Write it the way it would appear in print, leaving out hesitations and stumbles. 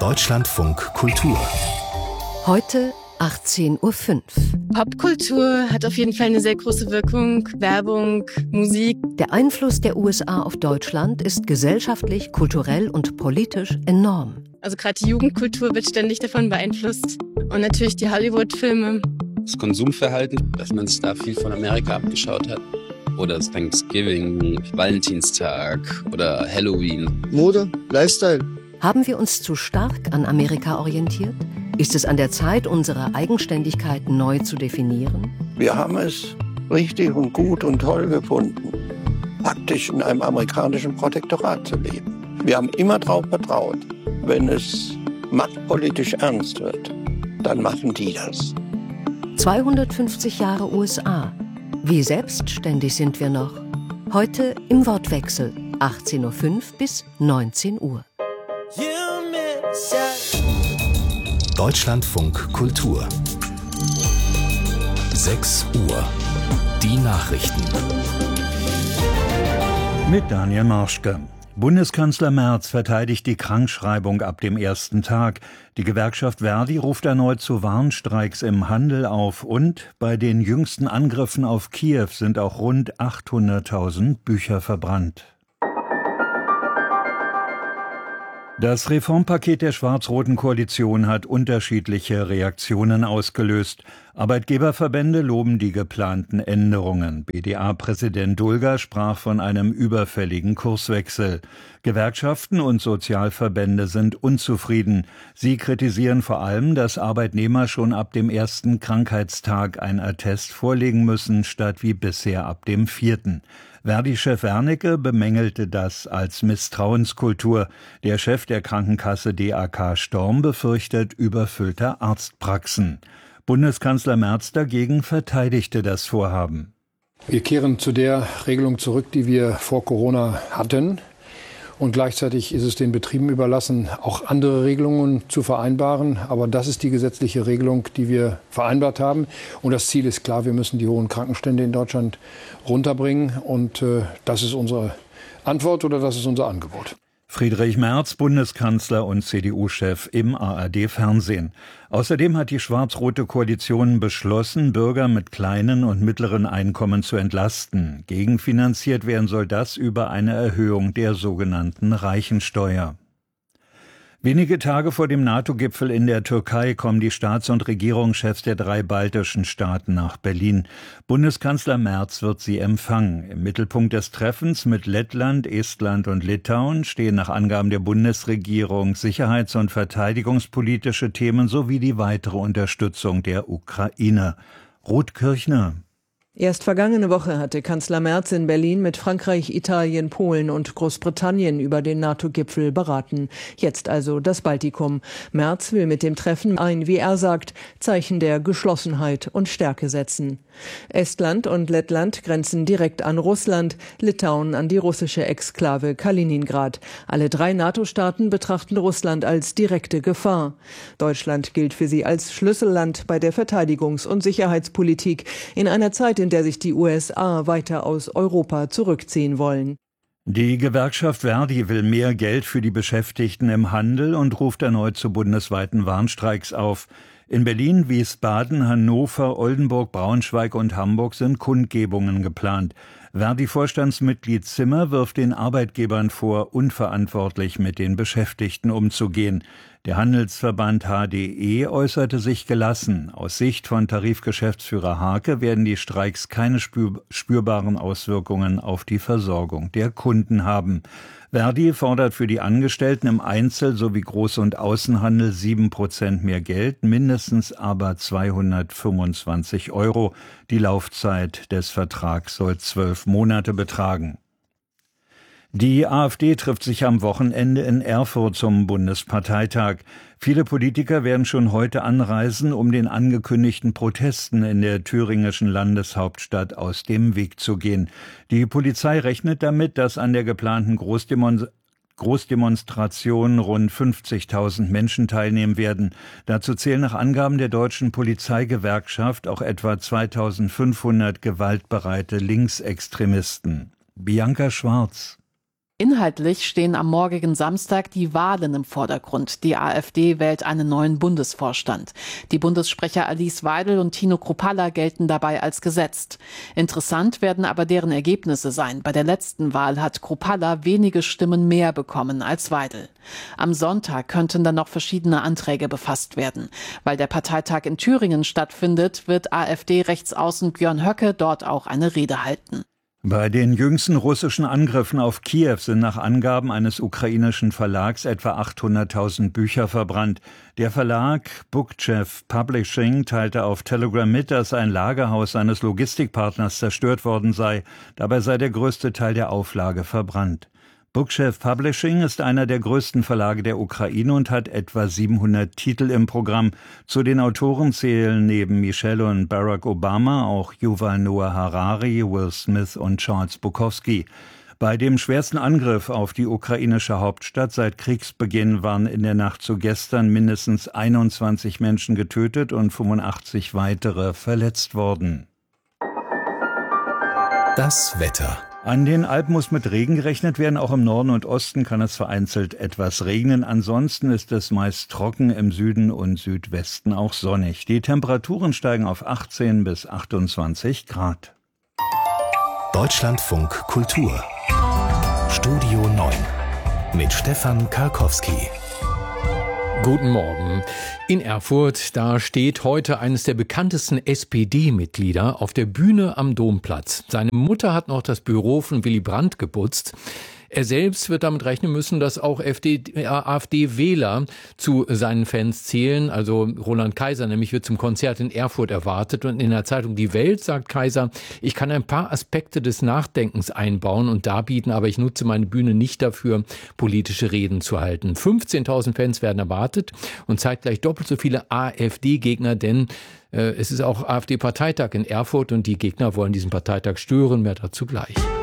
Deutschlandfunk Kultur. Heute 18:05 Uhr. Popkultur hat auf jeden Fall eine sehr große Wirkung. Werbung, Musik. Der Einfluss der USA auf Deutschland ist gesellschaftlich, kulturell und politisch enorm. Also gerade die Jugendkultur wird ständig davon beeinflusst. Und natürlich die Hollywood-Filme. Das Konsumverhalten, dass man sich da viel von Amerika abgeschaut hat. Oder das Thanksgiving, Valentinstag oder Halloween. Mode, Lifestyle. Haben wir uns zu stark an Amerika orientiert? Ist es an der Zeit, unsere Eigenständigkeit neu zu definieren? Wir haben es richtig und gut und toll gefunden, praktisch in einem amerikanischen Protektorat zu leben. Wir haben immer darauf vertraut, wenn es machtpolitisch ernst wird, dann machen die das. 250 Jahre USA. Wie selbstständig sind wir noch? Heute im Wortwechsel, 18:05 Uhr bis 19 Uhr. Deutschlandfunk Kultur. 6 Uhr. Die Nachrichten. Mit Daniel Marschke. Bundeskanzler Merz verteidigt die Krankschreibung ab dem ersten Tag. Die Gewerkschaft Verdi ruft erneut zu Warnstreiks im Handel auf. Und bei den jüngsten Angriffen auf Kiew sind auch rund 800.000 Bücher verbrannt. Das Reformpaket der schwarz-roten Koalition hat unterschiedliche Reaktionen ausgelöst. Arbeitgeberverbände loben die geplanten Änderungen. BDA-Präsident Dulger sprach von einem überfälligen Kurswechsel. Gewerkschaften und Sozialverbände sind unzufrieden. Sie kritisieren vor allem, dass Arbeitnehmer schon ab dem ersten Krankheitstag ein Attest vorlegen müssen, statt wie bisher ab dem 4. Verdi-Chef Wernicke bemängelte das als Misstrauenskultur. Der Chef der Krankenkasse DAK Storm befürchtet überfüllte Arztpraxen. Bundeskanzler Merz dagegen verteidigte das Vorhaben. Wir kehren zu der Regelung zurück, die wir vor Corona hatten. Und gleichzeitig ist es den Betrieben überlassen, auch andere Regelungen zu vereinbaren. Aber das ist die gesetzliche Regelung, die wir vereinbart haben. Und das Ziel ist klar, wir müssen die hohen Krankenstände in Deutschland runterbringen. Und das ist unsere Antwort oder das ist unser Angebot. Friedrich Merz, Bundeskanzler und CDU-Chef im ARD-Fernsehen. Außerdem hat die schwarz-rote Koalition beschlossen, Bürger mit kleinen und mittleren Einkommen zu entlasten. Gegenfinanziert werden soll das über eine Erhöhung der sogenannten Reichensteuer. Wenige Tage vor dem NATO-Gipfel in der Türkei kommen die Staats- und Regierungschefs der 3 baltischen Staaten nach Berlin. Bundeskanzler Merz wird sie empfangen. Im Mittelpunkt des Treffens mit Lettland, Estland und Litauen stehen nach Angaben der Bundesregierung sicherheits- und verteidigungspolitische Themen sowie die weitere Unterstützung der Ukraine. Ruth Kirchner. Erst vergangene Woche hatte Kanzler Merz in Berlin mit Frankreich, Italien, Polen und Großbritannien über den NATO-Gipfel beraten. Jetzt also das Baltikum. Merz will mit dem Treffen ein, wie er sagt, Zeichen der Geschlossenheit und Stärke setzen. Estland und Lettland grenzen direkt an Russland, Litauen an die russische Exklave Kaliningrad. Alle 3 NATO-Staaten betrachten Russland als direkte Gefahr. Deutschland gilt für sie als Schlüsselland bei der Verteidigungs- und Sicherheitspolitik in einer Zeit, in der sich die USA weiter aus Europa zurückziehen wollen. Die Gewerkschaft Verdi will mehr Geld für die Beschäftigten im Handel und ruft erneut zu bundesweiten Warnstreiks auf. In Berlin, Wiesbaden, Hannover, Oldenburg, Braunschweig und Hamburg sind Kundgebungen geplant. Verdi-Vorstandsmitglied Zimmer wirft den Arbeitgebern vor, unverantwortlich mit den Beschäftigten umzugehen. Der Handelsverband HDE äußerte sich gelassen. Aus Sicht von Tarifgeschäftsführer Hake werden die Streiks keine spürbaren Auswirkungen auf die Versorgung der Kunden haben. Verdi fordert für die Angestellten im Einzel- sowie Groß- und Außenhandel 7% mehr Geld, mindestens aber 225 €. Die Laufzeit des Vertrags soll 12 Monate betragen. Die AfD trifft sich am Wochenende in Erfurt zum Bundesparteitag. Viele Politiker werden schon heute anreisen, um den angekündigten Protesten in der thüringischen Landeshauptstadt aus dem Weg zu gehen. Die Polizei rechnet damit, dass an der geplanten Großdemonstration rund 50.000 Menschen teilnehmen werden. Dazu zählen nach Angaben der deutschen Polizeigewerkschaft auch etwa 2.500 gewaltbereite Linksextremisten. Bianca Schwarz. Inhaltlich stehen am morgigen Samstag die Wahlen im Vordergrund. Die AfD wählt einen neuen Bundesvorstand. Die Bundessprecher Alice Weidel und Tino Kruppalla gelten dabei als gesetzt. Interessant werden aber deren Ergebnisse sein. Bei der letzten Wahl hat Kruppalla wenige Stimmen mehr bekommen als Weidel. Am Sonntag könnten dann noch verschiedene Anträge befasst werden. Weil der Parteitag in Thüringen stattfindet, wird AfD-Rechtsaußen Björn Höcke dort auch eine Rede halten. Bei den jüngsten russischen Angriffen auf Kiew sind nach Angaben eines ukrainischen Verlags etwa 800.000 Bücher verbrannt. Der Verlag Bookchev Publishing teilte auf Telegram mit, dass ein Lagerhaus seines Logistikpartners zerstört worden sei. Dabei sei der größte Teil der Auflage verbrannt. Bookchev Publishing ist einer der größten Verlage der Ukraine und hat etwa 700 Titel im Programm. Zu den Autoren zählen neben Michelle und Barack Obama auch Yuval Noah Harari, Will Smith und Charles Bukowski. Bei dem schwersten Angriff auf die ukrainische Hauptstadt seit Kriegsbeginn waren in der Nacht zu gestern mindestens 21 Menschen getötet und 85 weitere verletzt worden. Das Wetter. An den Alpen muss mit Regen gerechnet werden. Auch im Norden und Osten kann es vereinzelt etwas regnen. Ansonsten ist es meist trocken, im Süden und Südwesten auch sonnig. Die Temperaturen steigen auf 18 bis 28 Grad. Deutschlandfunk Kultur. Studio 9 mit Stefan Karkowski. Guten Morgen. In Erfurt, da steht heute eines der bekanntesten SPD-Mitglieder auf der Bühne am Domplatz. Seine Mutter hat noch das Büro von Willy Brandt geputzt. Er selbst wird damit rechnen müssen, dass auch AfD-Wähler zu seinen Fans zählen. Also Roland Kaiser nämlich wird zum Konzert in Erfurt erwartet. Und in der Zeitung Die Welt sagt Kaiser, ich kann ein paar Aspekte des Nachdenkens einbauen und darbieten, aber ich nutze meine Bühne nicht dafür, politische Reden zu halten. 15.000 Fans werden erwartet und zeitgleich doppelt so viele AfD-Gegner, denn es ist auch AfD-Parteitag in Erfurt und die Gegner wollen diesen Parteitag stören. Mehr dazu gleich.